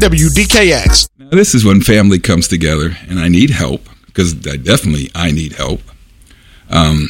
WDKX. Now, this is when family comes together, and I need help, because I need help. How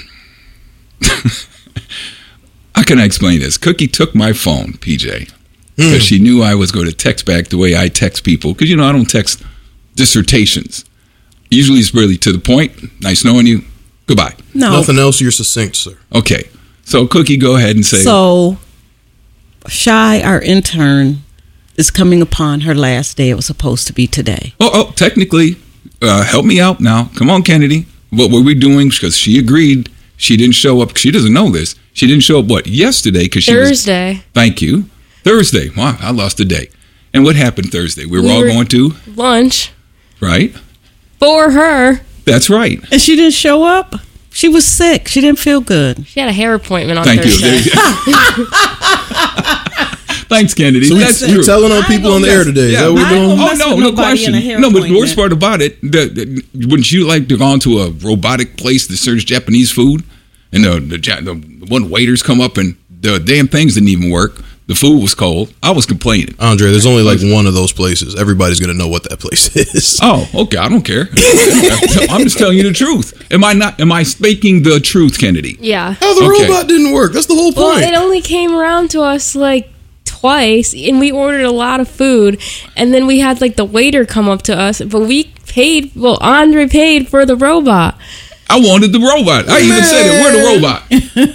can I explain this? Cookie took my phone, PJ, because she knew I was going to text back the way I text people. Because, I don't text dissertations. Usually it's really to the point. Nice knowing you. Goodbye. No. Nothing else. You're succinct, sir. Okay. So, Cookie, go ahead and say. So, Shy, our intern, is coming upon her last day. It was supposed to be today. Oh, technically, help me out now. Come on, Kennedy. What were we doing? Because she agreed. She didn't show up. She doesn't know this. She didn't show up, yesterday? Thursday. Thank you. Thursday. Wow, I lost a day. And what happened Thursday? We were all going to? Lunch. Right. For her. That's right. And she didn't show up? She was sick. She didn't feel good. She had a hair appointment on Thursday. Thank you. Thanks, Kennedy. So that's true. We're telling on people on the air today. Yeah, we're doing? No question. No, but the worst part about it, wouldn't you like to go into a robotic place to search Japanese food? And the one waiters come up and the damn things didn't even work. The food was cold. I was complaining. Andre, there's only one of those places. Everybody's going to know what that place is. Oh, okay. I don't care. I'm just telling you the truth. Am I speaking the truth, Kennedy? Yeah. How the robot didn't work. That's the whole point. Well, it only came around to us twice, and we ordered a lot of food, and then we had the waiter come up to us, but Andre paid for the robot. I wanted the robot. I even said it. Where the robot?